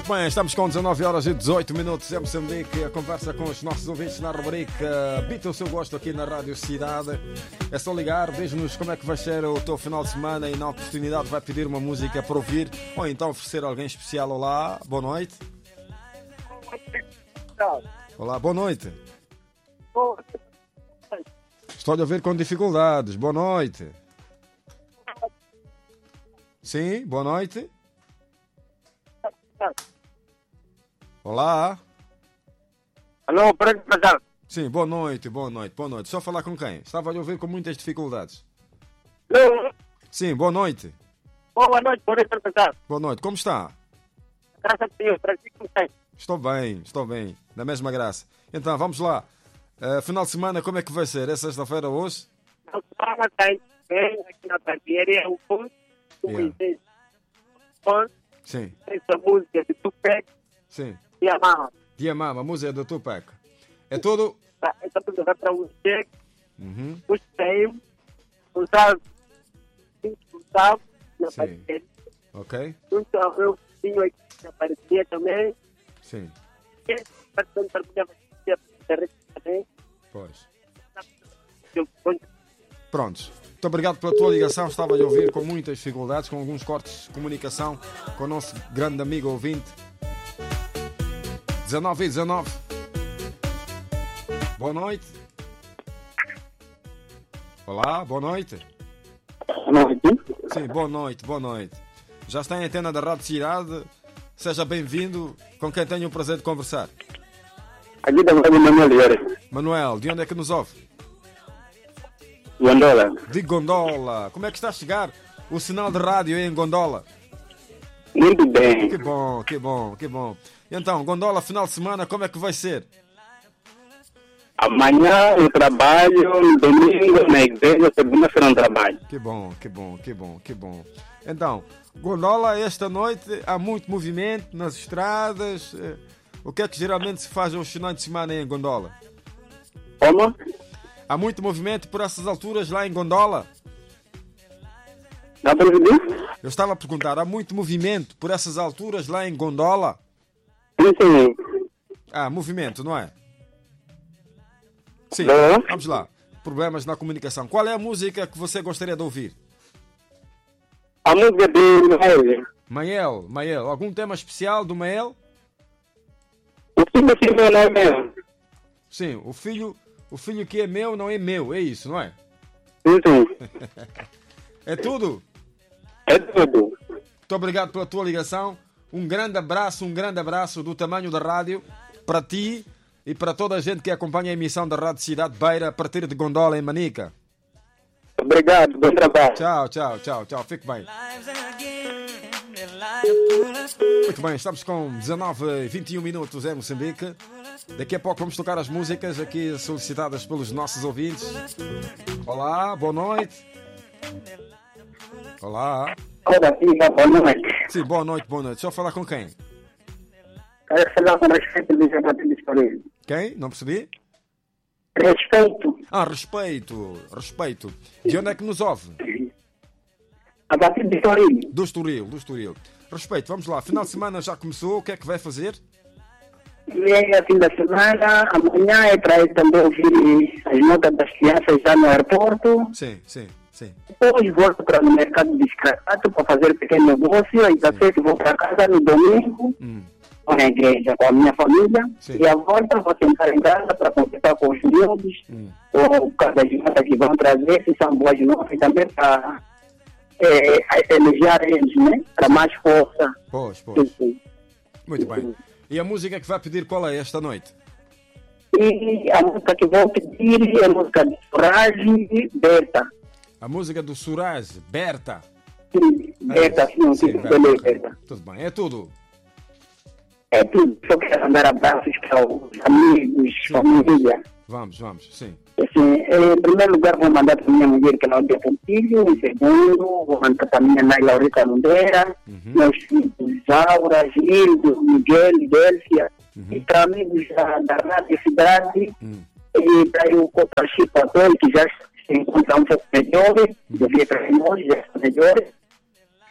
bem, estamos com 19 horas e 18 minutos em Moçambique, a conversa com os nossos ouvintes na rubrica Bita o seu gosto aqui na Rádio Cidade. É só ligar, diz-nos como é que vai ser o teu final de semana e na oportunidade vai pedir uma música para ouvir ou então oferecer alguém especial. Olá, boa noite. Olá, boa noite. Estou a ouvir com dificuldades, boa noite. Sim, boa noite. Olá. Alô, pode passar. Sim, boa noite. Só falar com quem? Estava a ouvir com muitas dificuldades. Alô. Sim, boa noite. Boa noite, pode passar. Boa noite, como está? Graças a Deus, para si como está? Estou bem, da mesma graça. Então, vamos lá. Final de semana, como é que vai ser? É sexta-feira hoje? Não, está bem, aqui na parceria, o ponto, Sim. Essa música de Tupac. Sim. Diamama. A música do Tupac. É tudo? Essa música vai para você. Uhum. Gostei. Gustavo na parceria. Ok. Muito ao meu filho aqui na parceria também. Sim. Pois. Prontos. Muito obrigado pela tua ligação. Estava a ouvir com muitas dificuldades, com alguns cortes de comunicação com o nosso grande amigo ouvinte. 19 Boa noite. Olá, boa noite. Sim, boa noite. Já está em antena da Rádio Cidade. Seja bem-vindo. Com quem tenho o prazer de conversar? Aqui da Manuel. Manuel, de onde é que nos ouve? Gondola. De Gondola. Como é que está a chegar o sinal de rádio aí em Gondola? Muito bem. Que bom. Então, Gondola, final de semana, como é que vai ser? Amanhã eu trabalho, domingo na igreja, segunda-feira não trabalho. Que bom. Então, Gondola, esta noite há muito movimento nas estradas. O que é que geralmente se faz aos finais de semana aí em Gondola? Como? Há muito movimento por essas alturas lá em Gondola? Dá para ouvir? Eu estava a perguntar, há muito movimento por essas alturas lá em Gondola? Sim. Ah, movimento, não é? Sim, Não. Vamos lá. Problemas na comunicação. Qual é a música que você gostaria de ouvir? A música de Mael. Algum tema especial do Mael? O filho não é meu. Sim, o filho que é meu não é meu, é isso, não é? Sim. É tudo? É tudo. Muito obrigado pela tua ligação. Um grande abraço do tamanho da rádio para ti e para toda a gente que acompanha a emissão da Rádio Cidade Beira a partir de Gondola em Manica. Obrigado, bom trabalho. Tchau, fique bem. Muito bem, estamos com 19 e 21 minutos em Moçambique. Daqui a pouco vamos tocar as músicas aqui solicitadas pelos nossos ouvintes. Olá, boa noite. Olá. Olá, filha, boa noite. Sim, boa noite. Deixa eu falar com quem? Quero falar com respeito do Jabatim disponível. Quem? Não percebi? Respeito. Ah, respeito. De onde é que nos ouve? A partir de Estoril. Do Estoril. Respeito, vamos lá. Final de semana já começou, o que é que vai fazer? Vem a fim da semana, amanhã é para ir também ouvir as notas das crianças já no aeroporto. Sim. Depois volto para o mercado de escravato para fazer pequeno negócio. Aí já sei que vou para casa no domingo, ou na igreja com a minha família. Sim. E a volta vou tentar em casa para conversar com os miúdos, ou cada notas que vão trazer, se são boas notas, também para elogiar eles, né? Para mais força. Pois. Sim. Muito bem. E a música que vai pedir qual é esta noite? E a música que vou pedir é a música de Suraj Berta. A música do Suraj, Berta. Sim, Berta, sim, Berta. Tudo bem, é tudo. É tudo, só quero mandar abraços para os amigos, família. Vamos, sim. Assim, em primeiro lugar vou mandar para a minha mulher, que é Laudia Pontilho. Em segundo, vou mandar para a minha mãe, Laurita Lundeira. Meus filhos, Zaura, Gildo, Miguel, Délcia. E para amigos da Rádio Cidade. E para o Copa Chico Adol, que já se encontra um pouco melhor. Devia para nós, já está melhor.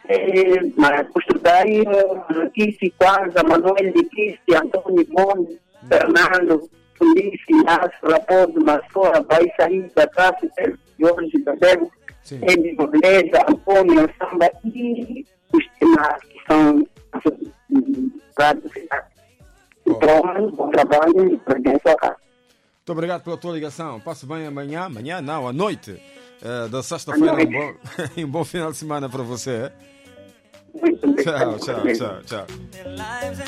Mas por estudar notícia quase, Manuel de Cristi, Antônio Bond, Fernando, Felice, Astro, Raposo, Massoa, vai sair da classe, Jorge Babel, Edi Beleza, Antônio, Samba e os temas que são pratos. Então, bom trabalho para quem sua casa. Muito obrigado pela tua ligação. Passe bem amanhã não, à noite da sexta-feira. Um bom final de semana para você. Muito tchau.